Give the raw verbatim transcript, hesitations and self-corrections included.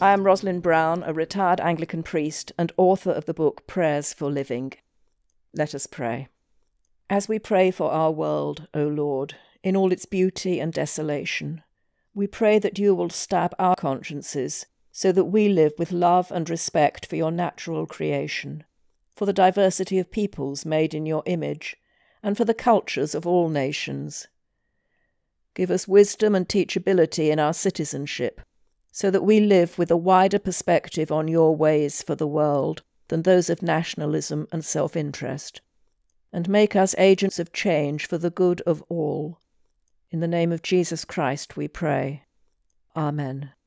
I am Rosalind Brown, a retired Anglican priest and author of the book Prayers for Living. Let us pray. As we pray for our world, O Lord, in all its beauty and desolation, we pray that you will stab our consciences so that we live with love and respect for your natural creation, for the diversity of peoples made in your image, and for the cultures of all nations. Give us wisdom and teachability in our citizenship, so that we live with a wider perspective on your ways for the world than those of nationalism and self-interest, and make us agents of change for the good of all. In the name of Jesus Christ we pray. Amen.